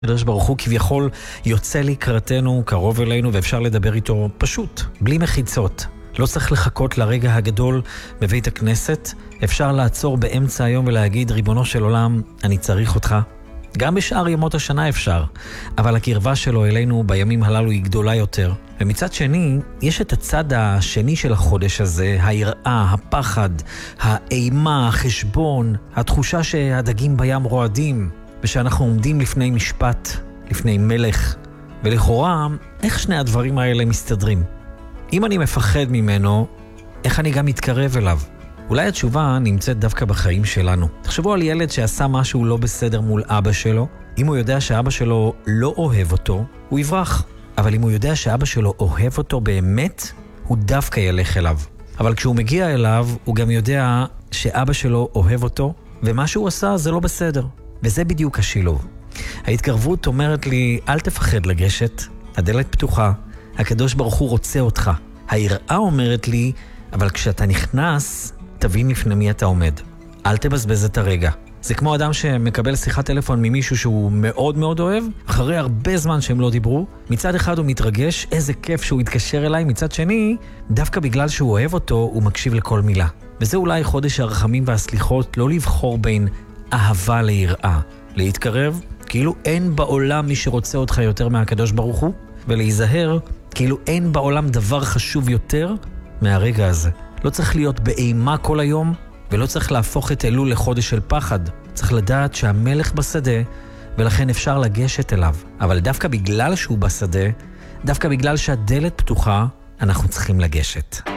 הקדוש ברוך הוא כביכול יוצא לקראתנו, קרוב אלינו, ואפשר לדבר איתו פשוט, בלי מחיצות. לא צריך לחכות לרגע הגדול בבית הכנסת, אפשר לעצור באמצע היום ולהגיד, ריבונו של עולם, אני צריך אותך. גם בשאר ימות השנה אפשר, אבל הקרבה שלו אלינו בימים הללו היא גדולה יותר. ומצד שני, יש את הצד השני של החודש הזה, היראה, הפחד, האימה, החשבון, התחושה שהדגים בים רועדים, ושאנחנו עומדים לפני משפט, לפני מלך. ולכאורה, איך שני הדברים האלה מסתדרים? אם אני מפחד ממנו, איך אני גם מתקרב אליו? אולי התשובה נמצאת דווקא בחיים שלנו. תחשבו על ילד שעשה משהו לא בסדר מול אבא שלו. אם הוא יודע שאבא שלו לא אוהב אותו, הוא יברח. אבל אם הוא יודע שאבא שלו אוהב אותו באמת, הוא דווקא ילך אליו. אבל כשהוא מגיע אליו, הוא גם יודע שאבא שלו אוהב אותו, ומה שהוא עשה זה לא בסדר. וזה בדיוק השילוב. ההתקרבות אומרת לי, אל תפחד לגשת, הדלת פתוחה, הקדוש ברוך הוא רוצה אותך. היראה אומרת לי, אבל כשאתה נכנס, תבין לפני מי אתה עומד. אל תבזבז את הרגע. זה כמו אדם שמקבל שיחת טלפון ממישהו שהוא מאוד מאוד אוהב, אחרי הרבה זמן שהם לא דיברו. מצד אחד הוא מתרגש, איזה כיף שהוא יתקשר אליי, מצד שני, דווקא בגלל שהוא אוהב אותו, הוא מקשיב לכל מילה. וזה אולי חודש הרחמים והסליחות, לא לבחור בין אהבה ליראה. להתקרב, כאילו אין בעולם מי שרוצה אותך יותר מהקדוש ברוך הוא, ולהיזהר, כאילו אין בעולם דבר חשוב יותר מהרגע הזה. לא צריך להיות באימה כל היום, ולא צריך להפוך את אלול לחודש של פחד. צריך לדעת שהמלך בשדה, ולכן אפשר לגשת אליו. אבל דווקא בגלל שהוא בשדה, דווקא בגלל שהדלת פתוחה, אנחנו צריכים לגשת.